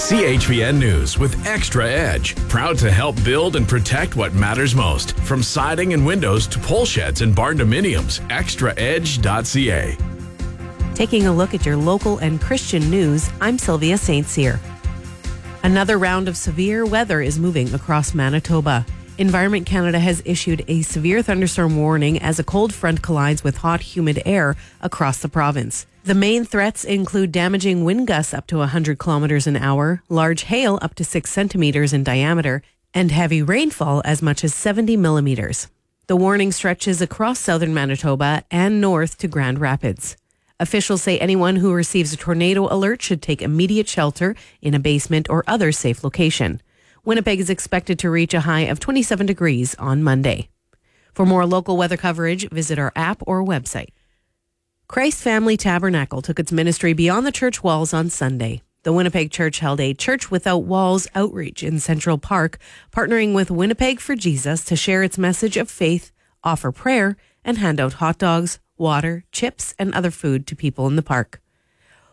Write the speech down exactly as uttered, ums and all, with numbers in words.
C H V N News with Extra Edge. Proud to help build and protect what matters most. From siding and windows to pole sheds and barn dominiums. extra edge dot c a. Taking a look at your local and Christian news, I'm Sylvia Saint Cyr. Another round of severe weather is moving across Manitoba. Environment Canada has issued a severe thunderstorm warning as a cold front collides with hot, humid air across the province. The main threats include damaging wind gusts up to one hundred kilometers an hour, large hail up to six centimeters in diameter, and heavy rainfall as much as seventy millimeters. The warning stretches across southern Manitoba and north to Grand Rapids. Officials say anyone who receives a tornado alert should take immediate shelter in a basement or other safe location. Winnipeg is expected to reach a high of twenty-seven degrees on Monday. For more local weather coverage, visit our app or website. Christ Family Tabernacle took its ministry beyond the church walls on Sunday. The Winnipeg Church held a Church Without Walls outreach in Central Park, partnering with Winnipeg for Jesus to share its message of faith, offer prayer, and hand out hot dogs, water, chips, and other food to people in the park.